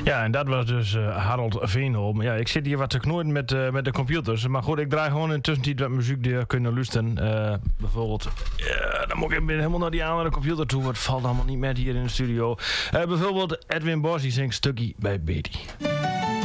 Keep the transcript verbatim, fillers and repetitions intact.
Ja, en dat was dus uh, Harold Veenholm. Ja, ik zit hier wat te knoeien met, uh, met de computers. Maar goed, ik draai gewoon in tussentijd wat muziek die je kunnen luisteren. Uh, bijvoorbeeld, uh, dan moet ik helemaal naar die andere computer toe. Het valt allemaal niet met hier in de studio. Uh, bijvoorbeeld Edwin Bos, die zingt Stukkie bij Betty.